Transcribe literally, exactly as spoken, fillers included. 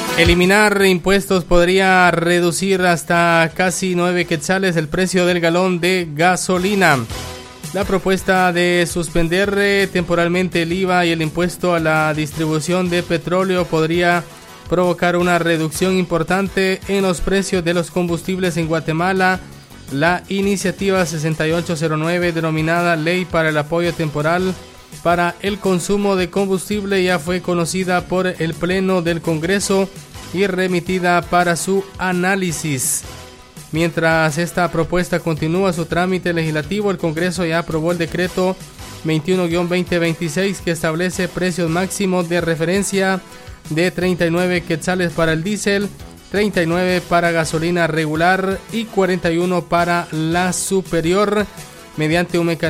Eliminar impuestos podría reducir hasta casi nueve quetzales el precio del galón de gasolina. La propuesta de suspender eh, temporalmente el I V A y el impuesto a la distribución de petróleo podría provocar una reducción importante en los precios de los combustibles en Guatemala. La iniciativa sesenta y ocho cero nueve, denominada Ley para el Apoyo Temporal para el Consumo de Combustible, ya fue conocida por el Pleno del Congreso y remitida para su análisis. Mientras esta propuesta continúa su trámite legislativo, el Congreso ya aprobó el decreto veintiuno guión veinte veintiséis que establece precios máximos de referencia de treinta y nueve quetzales para el diésel, treinta y nueve para gasolina regular y cuarenta y uno para la superior, mediante un mecanismo